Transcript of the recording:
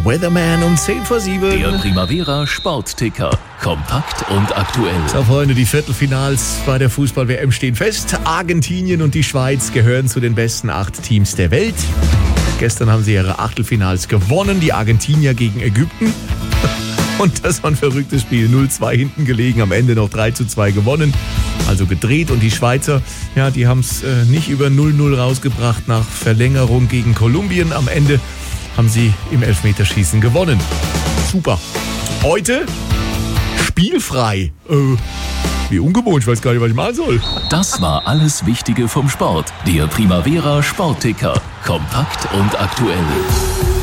Weatherman um 6:10. Der Primavera Sportticker. Kompakt und aktuell. So, Freunde, die Viertelfinals bei der Fußball-WM stehen fest. Argentinien und die Schweiz gehören zu den besten 8 Teams der Welt. Gestern haben sie ihre Achtelfinals gewonnen. Die Argentinier gegen Ägypten. Und das war ein verrücktes Spiel. 0-2 hinten gelegen, am Ende noch 3-2 gewonnen. Also gedreht. Und die Schweizer, ja, die haben es nicht über 0-0 rausgebracht nach Verlängerung gegen Kolumbien. Am Ende haben sie im Elfmeterschießen gewonnen. Super. Heute spielfrei. Wie ungewohnt, ich weiß gar nicht, was ich machen soll. Das war alles Wichtige vom Sport. Der Primavera Sportticker. Kompakt und aktuell.